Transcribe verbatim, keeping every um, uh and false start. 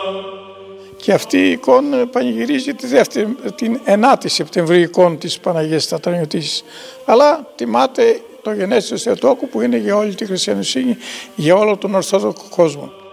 Και αυτή η εικόνα πανηγυρίζει τη δεύτερη, την ενάτη Σεπτεμβρίου εικόνα της Παναγίας Τατρανιωτής. Αλλά τιμάται το γενέθλιο της Θεοτόκου που είναι για όλη τη χριστιανοσύνη, για όλο τον Ορθόδοξο κόσμο.